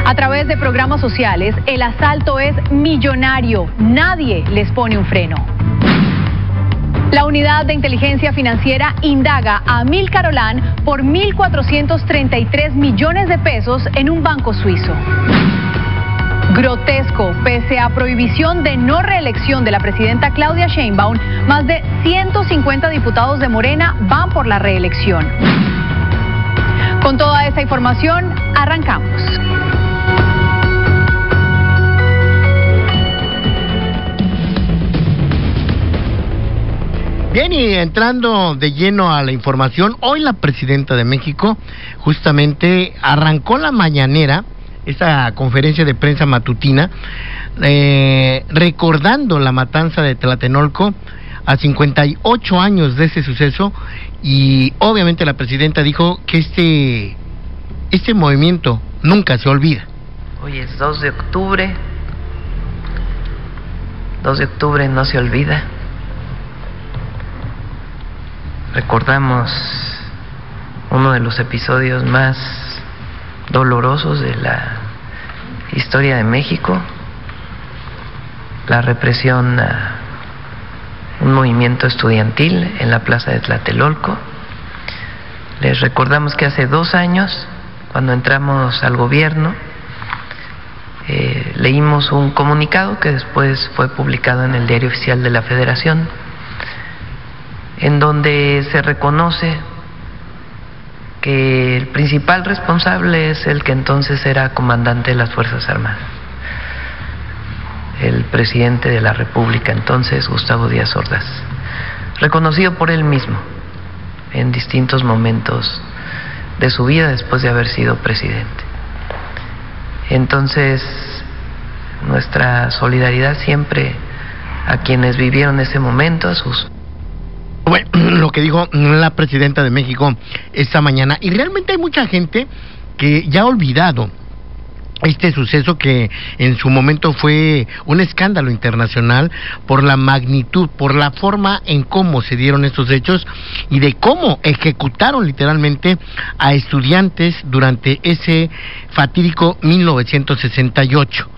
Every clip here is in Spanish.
A través de programas sociales, el asalto es millonario. Nadie les pone un freno. La unidad de inteligencia financiera indaga a Amílcar Olán por 1.433 millones de pesos en un banco suizo. Grotesco, pese a prohibición de no reelección de la presidenta Claudia Sheinbaum, más de 150 diputados de Morena van por la reelección. Con toda esta información, arrancamos. Bien, y entrando de lleno a la información, hoy la presidenta de México justamente arrancó la mañanera, esta conferencia de prensa matutina, recordando la matanza de Tlatelolco a 58 años de ese suceso, y obviamente la presidenta dijo que este movimiento nunca se olvida. Hoy es 2 de octubre, 2 de octubre no se olvida. Recordamos uno de los episodios más dolorosos de la historia de México, la represión a un movimiento estudiantil en la plaza de Tlatelolco. Les recordamos que hace 2 años, cuando entramos al gobierno, leímos un comunicado que después fue publicado en el Diario Oficial de la Federación, en donde se reconoce que el principal responsable es el que entonces era comandante de las Fuerzas Armadas, el presidente de la República entonces, Gustavo Díaz Ordaz, reconocido por él mismo en distintos momentos de su vida después de haber sido presidente. Entonces, nuestra solidaridad siempre a quienes vivieron ese momento, a sus... Bueno, lo que dijo la presidenta de México esta mañana, y realmente hay mucha gente que ya ha olvidado este suceso que en su momento fue un escándalo internacional por la magnitud, por la forma en cómo se dieron estos hechos y de cómo ejecutaron literalmente a estudiantes durante ese fatídico 1968.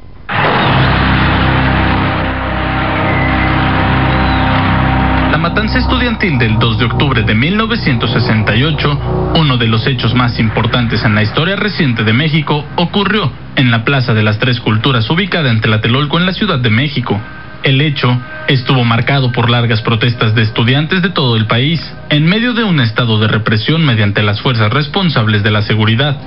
La matanza estudiantil del 2 de octubre de 1968, uno de los hechos más importantes en la historia reciente de México, ocurrió en la Plaza de las Tres Culturas, ubicada en Tlatelolco, en la Ciudad de México. El hecho estuvo marcado por largas protestas de estudiantes de todo el país, en medio de un estado de represión mediante las fuerzas responsables de la seguridad.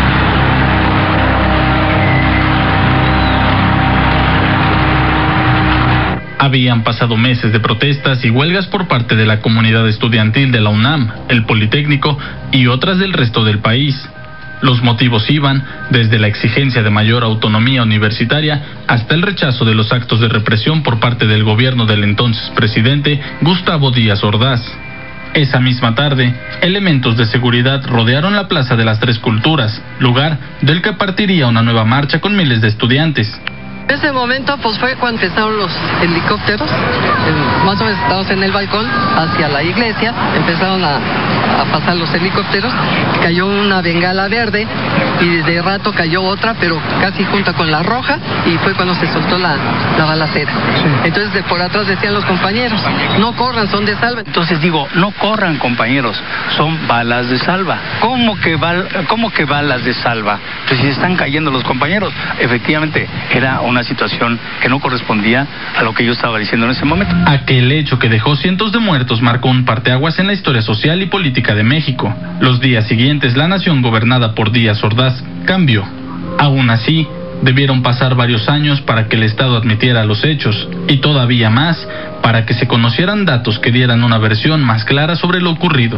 Habían pasado meses de protestas y huelgas por parte de la comunidad estudiantil de la UNAM, el Politécnico y otras del resto del país. Los motivos iban desde la exigencia de mayor autonomía universitaria hasta el rechazo de los actos de represión por parte del gobierno del entonces presidente Gustavo Díaz Ordaz. Esa misma tarde, elementos de seguridad rodearon la Plaza de las Tres Culturas, lugar del que partiría una nueva marcha con miles de estudiantes. En ese momento pues fue cuando empezaron los helicópteros, más o menos estábamos en el balcón hacia la iglesia, empezaron a pasar los helicópteros, cayó una bengala verde y de rato cayó otra, pero casi junto con la roja, y fue cuando se soltó la balacera. Sí. Entonces de por atrás decían los compañeros, no corran, son de salva. Entonces digo, no corran, compañeros, son balas de salva. ¿Cómo que balas de salva? Pues si están cayendo los compañeros. Efectivamente, era una situación que no correspondía a lo que yo estaba diciendo en ese momento. Aquel hecho que dejó cientos de muertos marcó un parteaguas en la historia social y política de México. Los días siguientes, la nación gobernada por Díaz Ordaz cambió. Aún así, debieron pasar varios años para que el Estado admitiera los hechos, y todavía más para que se conocieran datos que dieran una versión más clara sobre lo ocurrido.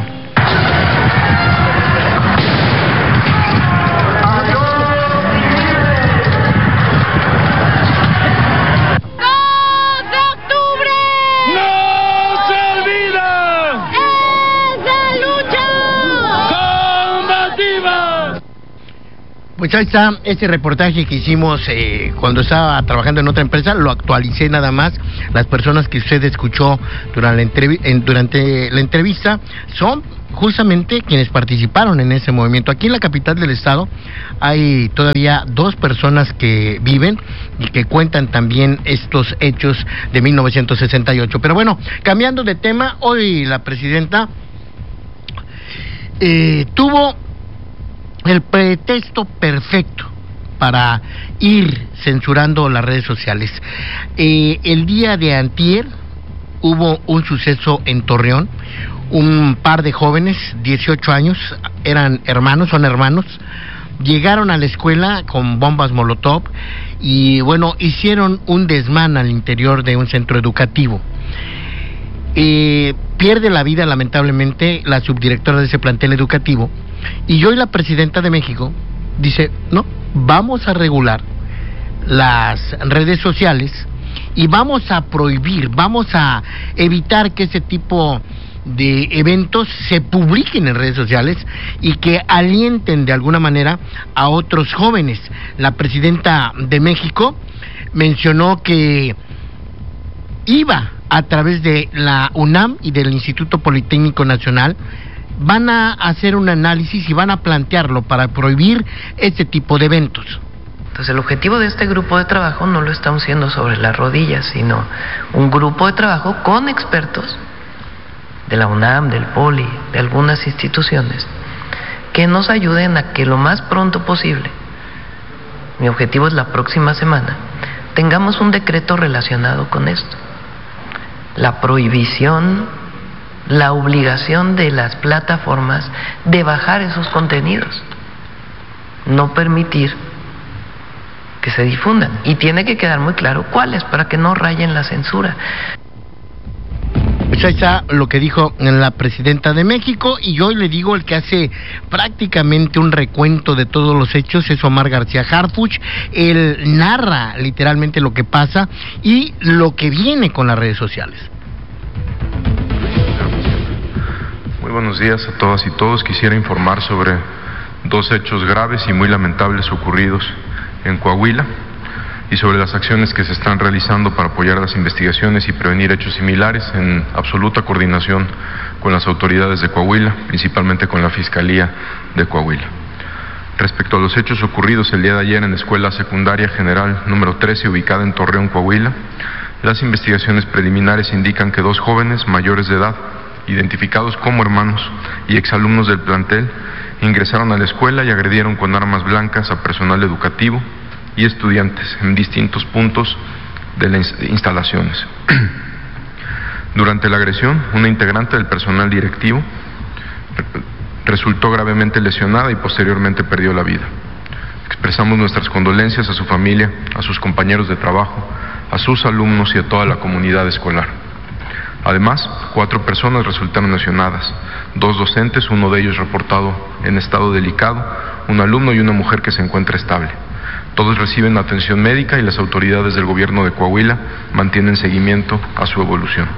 pues ahí está este reportaje que hicimos cuando estaba trabajando en otra empresa, lo actualicé nada más. Las personas que usted escuchó durante la entrevista son justamente quienes participaron en ese movimiento. Aquí en la capital del estado hay todavía 2 personas que viven y que cuentan también estos hechos de 1968. Pero bueno, cambiando de tema, hoy la presidenta tuvo el pretexto perfecto para ir censurando las redes sociales. El día de antier hubo un suceso en Torreón. Un par de jóvenes, 18 años, son hermanos, llegaron a la escuela con bombas Molotov y bueno, hicieron un desmán al interior de un centro educativo. Pierde la vida lamentablemente la subdirectora de ese plantel educativo, y hoy la presidenta de México dice, no, vamos a regular las redes sociales y vamos a prohibir, vamos a evitar que ese tipo de eventos se publiquen en redes sociales y que alienten de alguna manera a otros jóvenes. La presidenta de México mencionó que iba a través de la UNAM y del Instituto Politécnico Nacional, van a hacer un análisis y van a plantearlo para prohibir este tipo de eventos. Entonces el objetivo de este grupo de trabajo no lo estamos haciendo sobre las rodillas, sino un grupo de trabajo con expertos de la UNAM, del Poli, de algunas instituciones, que nos ayuden a que lo más pronto posible, mi objetivo es la próxima semana, tengamos un decreto relacionado con esto. La prohibición, la obligación de las plataformas de bajar esos contenidos, no permitir que se difundan, y tiene que quedar muy claro cuáles, para que no rayen la censura. Pues ahí está lo que dijo la presidenta de México, y yo le digo, el que hace prácticamente un recuento de todos los hechos es Omar García Harfuch. Él narra literalmente lo que pasa y lo que viene con las redes sociales. Muy buenos días a todas y todos. Quisiera informar sobre 2 hechos graves y muy lamentables ocurridos en Coahuila, y sobre las acciones que se están realizando para apoyar las investigaciones y prevenir hechos similares en absoluta coordinación con las autoridades de Coahuila, principalmente con la Fiscalía de Coahuila. Respecto a los hechos ocurridos el día de ayer en la Escuela Secundaria General número 13, ubicada en Torreón, Coahuila, las investigaciones preliminares indican que 2 jóvenes mayores de edad, identificados como hermanos y exalumnos del plantel, ingresaron a la escuela y agredieron con armas blancas a personal educativo y estudiantes en distintos puntos de las instalaciones. Durante la agresión, una integrante del personal directivo resultó gravemente lesionada y posteriormente perdió la vida. Expresamos nuestras condolencias a su familia, a sus compañeros de trabajo, a sus alumnos y a toda la comunidad escolar. Además, 4 personas resultaron lesionadas, 2 docentes, uno de ellos reportado en estado delicado, un alumno y una mujer que se encuentra estable. Todos reciben atención médica y las autoridades del gobierno de Coahuila mantienen seguimiento a su evolución.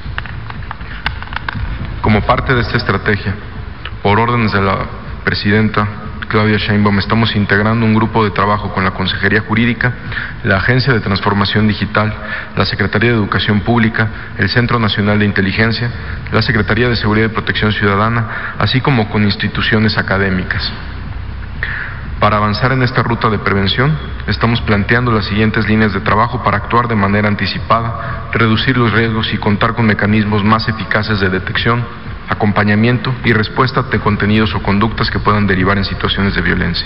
Como parte de esta estrategia, por órdenes de la presidenta Claudia Sheinbaum, estamos integrando un grupo de trabajo con la Consejería Jurídica, la Agencia de Transformación Digital, la Secretaría de Educación Pública, el Centro Nacional de Inteligencia, la Secretaría de Seguridad y Protección Ciudadana, así como con instituciones académicas. Para avanzar en esta ruta de prevención, estamos planteando las siguientes líneas de trabajo para actuar de manera anticipada, reducir los riesgos y contar con mecanismos más eficaces de detección, acompañamiento y respuesta de contenidos o conductas que puedan derivar en situaciones de violencia.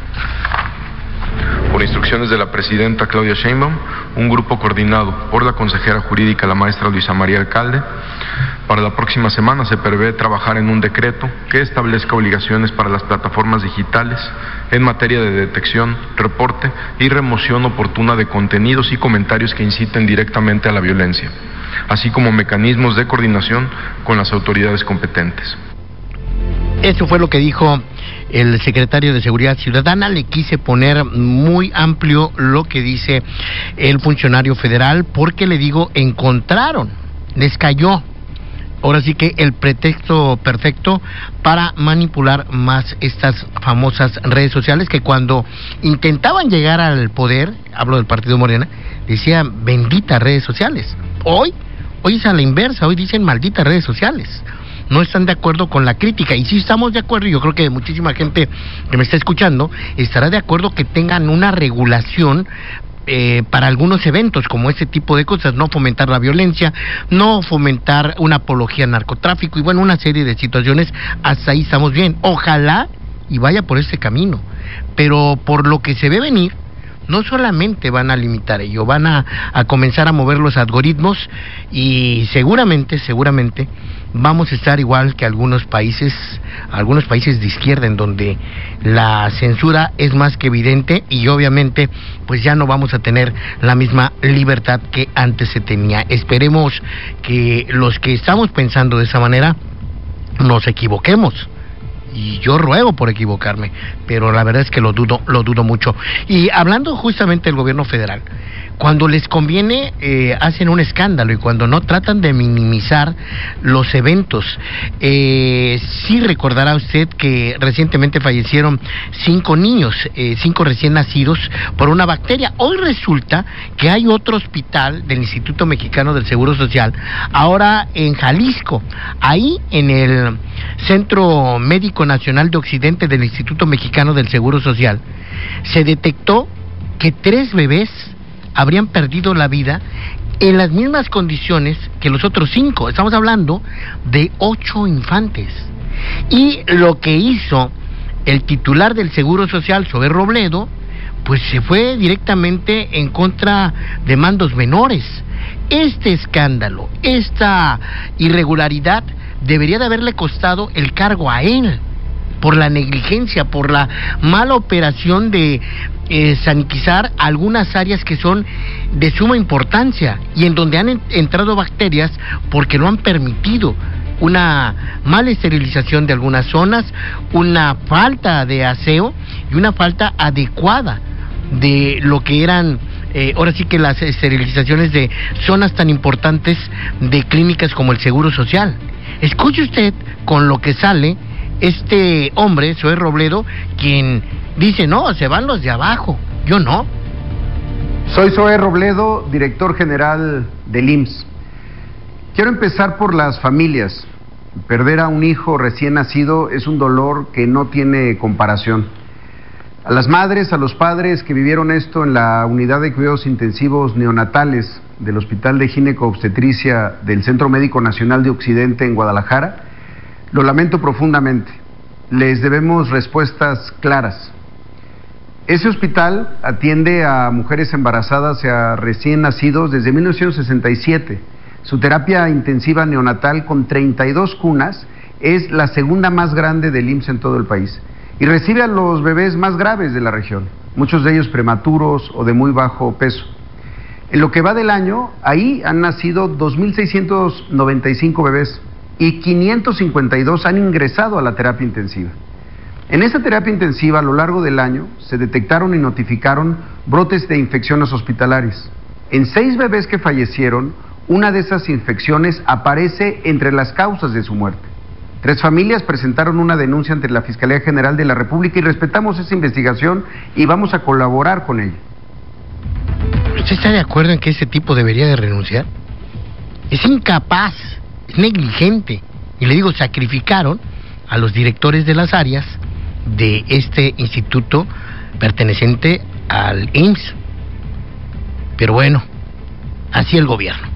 Por instrucciones de la presidenta Claudia Sheinbaum, un grupo coordinado por la consejera jurídica, la maestra Luisa María Alcalde, para la próxima semana se prevé trabajar en un decreto que establezca obligaciones para las plataformas digitales en materia de detección, reporte y remoción oportuna de contenidos y comentarios que inciten directamente a la violencia, así como mecanismos de coordinación con las autoridades competentes. Eso fue lo que dijo el secretario de Seguridad Ciudadana. Le quise poner muy amplio lo que dice el funcionario federal, porque le digo, les cayó ahora sí que el pretexto perfecto para manipular más estas famosas redes sociales que cuando intentaban llegar al poder, hablo del partido Morena, decían benditas redes sociales. Hoy es a la inversa, hoy dicen malditas redes sociales. No están de acuerdo con la crítica, y sí estamos de acuerdo, y yo creo que muchísima gente que me está escuchando estará de acuerdo que tengan una regulación para algunos eventos como este tipo de cosas, no fomentar la violencia, no fomentar una apología al narcotráfico, y bueno, una serie de situaciones. Hasta ahí estamos bien, ojalá y vaya por este camino, pero por lo que se ve venir, no solamente van a limitar ello, van a comenzar a mover los algoritmos, y seguramente vamos a estar igual que algunos países de izquierda, en donde la censura es más que evidente, y obviamente pues ya no vamos a tener la misma libertad que antes se tenía. Esperemos que los que estamos pensando de esa manera nos equivoquemos, y yo ruego por equivocarme, pero la verdad es que lo dudo mucho. Y hablando justamente del gobierno federal, cuando les conviene hacen un escándalo, y cuando no tratan de minimizar los eventos. Sí recordará usted que recientemente fallecieron 5 niños, 5 recién nacidos por una bacteria. Hoy resulta que hay otro hospital del Instituto Mexicano del Seguro Social, ahora en Jalisco, ahí en el Centro Médico Nacional de Occidente del Instituto Mexicano del Seguro Social, se detectó que 3 bebés habrían perdido la vida en las mismas condiciones que los otros 5. Estamos hablando de 8 infantes. Y lo que hizo el titular del Seguro Social, Zoé Robledo, pues se fue directamente en contra de mandos menores. Este escándalo, esta irregularidad debería de haberle costado el cargo a él, por la negligencia, por la mala operación de sanitizar algunas áreas que son de suma importancia, y en donde han entrado bacterias porque no han permitido una mala esterilización de algunas zonas, una falta de aseo y una falta adecuada de lo que eran ahora sí que las esterilizaciones de zonas tan importantes de clínicas como el Seguro Social. Escuche usted con lo que sale este hombre, Zoé Robledo, quien dice, no, se van los de abajo, yo no. Soy Zoé Robledo, director general del IMSS. Quiero empezar por las familias. Perder a un hijo recién nacido es un dolor que no tiene comparación. A las madres, a los padres que vivieron esto en la unidad de cuidados intensivos neonatales del Hospital de Gineco-Obstetricia del Centro Médico Nacional de Occidente en Guadalajara, lo lamento profundamente. Les debemos respuestas claras. Ese hospital atiende a mujeres embarazadas y a recién nacidos desde 1967. Su terapia intensiva neonatal, con 32 cunas, es la segunda más grande del IMSS en todo el país, y recibe a los bebés más graves de la región, muchos de ellos prematuros o de muy bajo peso. En lo que va del año, ahí han nacido 2.695 bebés, y 552 han ingresado a la terapia intensiva. En esa terapia intensiva, a lo largo del año, se detectaron y notificaron brotes de infecciones hospitalarias. En 6 bebés que fallecieron, una de esas infecciones aparece entre las causas de su muerte. 3 familias presentaron una denuncia ante la Fiscalía General de la República, y respetamos esa investigación y vamos a colaborar con ella. ¿Usted está de acuerdo en que ese tipo debería de renunciar? Es incapaz, es negligente, y le digo, sacrificaron a los directores de las áreas de este instituto perteneciente al IMSS. Pero bueno, así el gobierno.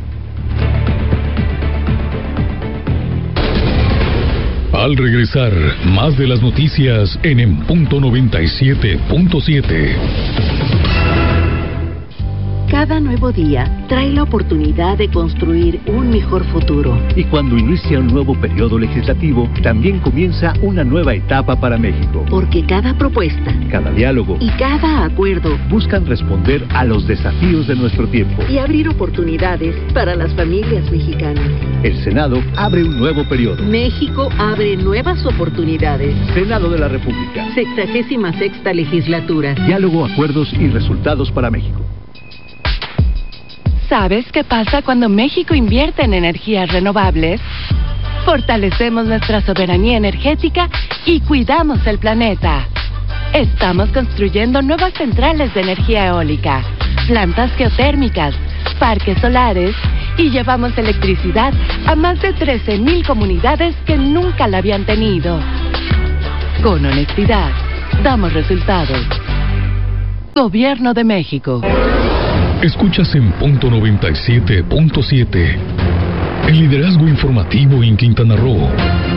Al regresar, más de las noticias en Punto 97.7. Cada nuevo día trae la oportunidad de construir un mejor futuro. Y cuando inicia un nuevo periodo legislativo, también comienza una nueva etapa para México. Porque cada propuesta, cada diálogo y cada acuerdo buscan responder a los desafíos de nuestro tiempo y abrir oportunidades para las familias mexicanas. El Senado abre un nuevo periodo. México abre nuevas oportunidades. Senado de la República. 66ª legislatura. Diálogo, acuerdos y resultados para México. ¿Sabes qué pasa cuando México invierte en energías renovables? fortalecemos nuestra soberanía energética y cuidamos el planeta. Estamos construyendo nuevas centrales de energía eólica, plantas geotérmicas, parques solares y llevamos electricidad a más de 13,000 comunidades que nunca la habían tenido. Con honestidad, damos resultados. Gobierno de México. Escuchas en punto 97.7. El liderazgo informativo en Quintana Roo.